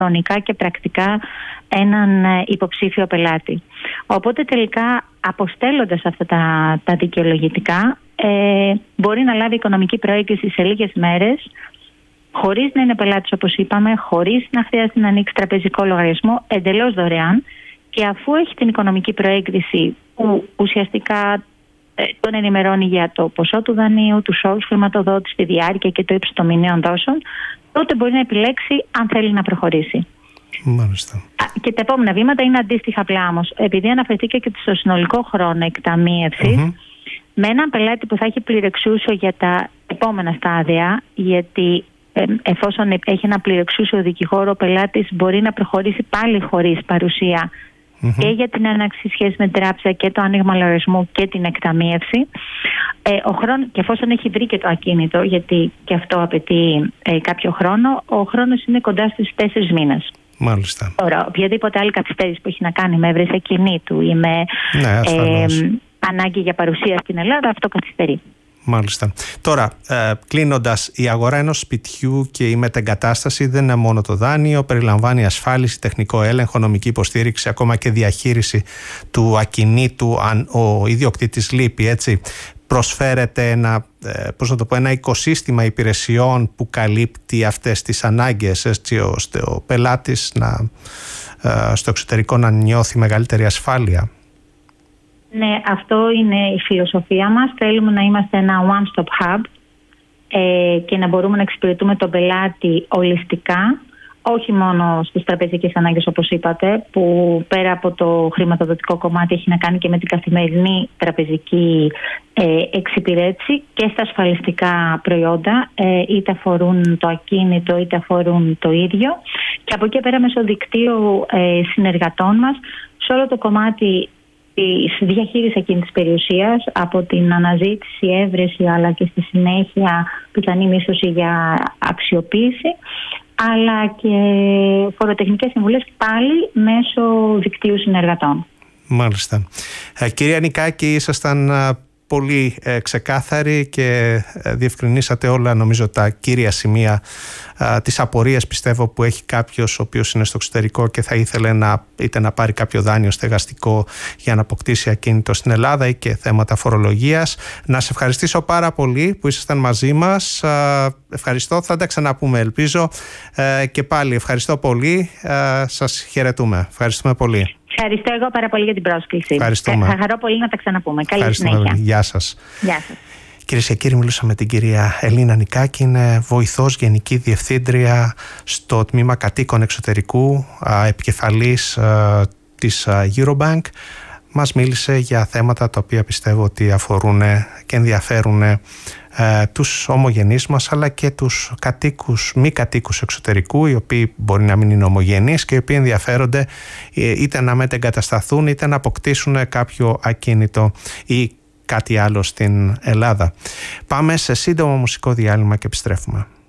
χρονικά και πρακτικά έναν υποψήφιο πελάτη. Οπότε τελικά, αποστέλλοντας αυτά τα δικαιολογητικά, μπορεί να λάβει οικονομική προέγκριση σε λίγες μέρες, χωρίς να είναι πελάτης όπως είπαμε, χωρίς να χρειάζεται να ανοίξει τραπεζικό λογαριασμό, εντελώς δωρεάν, και αφού έχει την οικονομική προέγκριση που ουσιαστικά τον ενημερώνει για το ποσό του δανείου, τους όρους χρηματοδότησης, τη διάρκεια και το ύψος των μηνιαίων δόσεων, τότε μπορεί να επιλέξει αν θέλει να προχωρήσει. Μάλιστα. Και τα επόμενα βήματα είναι αντίστοιχα απλά όμως. Επειδή αναφερθήκα και στο συνολικό χρόνο εκταμείευσης, με έναν πελάτη που θα έχει πληρεξούσιο για τα επόμενα στάδια, γιατί εφόσον έχει ένα πληρεξούσιο δικηγόρο, ο πελάτης μπορεί να προχωρήσει πάλι χωρίς παρουσία και για την έναρξη σχέση με την τράπεζα και το άνοιγμα λογαριασμού και την εκταμείευση. Και εφόσον έχει βρει και το ακίνητο, γιατί και αυτό απαιτεί κάποιο χρόνο, ο χρόνος είναι κοντά στους 4 μήνες. Μάλιστα. Τώρα, οποιαδήποτε άλλη καθυστέρηση που έχει να κάνει με έβρεση ακινήτου ή με ανάγκη για παρουσία στην Ελλάδα, αυτό καθυστερεί. Μάλιστα. Τώρα, κλείνοντας, η αγορά ενός σπιτιού και η μετεγκατάσταση δεν είναι μόνο το δάνειο, περιλαμβάνει ασφάλιση, τεχνικό έλεγχο, νομική υποστήριξη, ακόμα και διαχείριση του ακινήτου αν ο ιδιοκτήτης λείπει, έτσι. Προσφέρεται ένα οικοσύστημα υπηρεσιών που καλύπτει αυτές τις ανάγκες, έτσι ώστε ο πελάτης στο εξωτερικό να νιώθει μεγαλύτερη ασφάλεια. Ναι, αυτό είναι η φιλοσοφία μας. Θέλουμε να είμαστε ένα one-stop hub και να μπορούμε να εξυπηρετούμε τον πελάτη ολιστικά, όχι μόνο στις τραπεζικές ανάγκες όπως είπατε, που πέρα από το χρηματοδοτικό κομμάτι έχει να κάνει και με την καθημερινή τραπεζική εξυπηρέτηση, και στα ασφαλιστικά προϊόντα, είτε αφορούν το ακίνητο είτε αφορούν το ίδιο, και από εκεί πέρα μέσω δικτύου συνεργατών μας σε όλο το κομμάτι τη διαχείριση εκείνης της περιουσίας, από την αναζήτηση, έβρεση, αλλά και στη συνέχεια πιθανή μίσθωση για αξιοποίηση, αλλά και φοροτεχνικές συμβουλές πάλι μέσω δικτύου συνεργατών. Μάλιστα. Κυρία Νικάκη, ήσασταν πολύ ξεκάθαροι και διευκρινίσατε όλα, νομίζω, τα κύρια σημεία της απορίας, πιστεύω, που έχει κάποιος ο οποίος είναι στο εξωτερικό και θα ήθελε είτε να πάρει κάποιο δάνειο στεγαστικό για να αποκτήσει ακίνητο στην Ελλάδα ή και θέματα φορολογίας. Να σε ευχαριστήσω πάρα πολύ που ήσασταν μαζί μας. Ευχαριστώ, θα τα ξαναπούμε ελπίζω, και πάλι ευχαριστώ πολύ. Σας χαιρετούμε. Ευχαριστούμε πολύ. Ευχαριστώ εγώ πάρα πολύ για την πρόσκληση. Ευχαριστούμε. Θα χαρώ πολύ να τα ξαναπούμε. Καλή συνέχεια. Γεια σας. Γεια σας. Κυρίες και κύριοι, μιλούσα με την κυρία Ελίνα Νικάκη, είναι βοηθός Γενική Διευθύντρια στο τμήμα Κατοίκων Εξωτερικού, επικεφαλής της Eurobank. Μας μίλησε για θέματα τα οποία πιστεύω ότι αφορούν και ενδιαφέρουν τους ομογενείς μας, αλλά και τους κατοίκους, μη κατοίκους εξωτερικού, οι οποίοι μπορεί να μην είναι ομογενείς και οι οποίοι ενδιαφέρονται είτε να μετεγκατασταθούν είτε να αποκτήσουν κάποιο ακίνητο ή κάτι άλλο στην Ελλάδα. Πάμε σε σύντομο μουσικό διάλειμμα και επιστρέφουμε.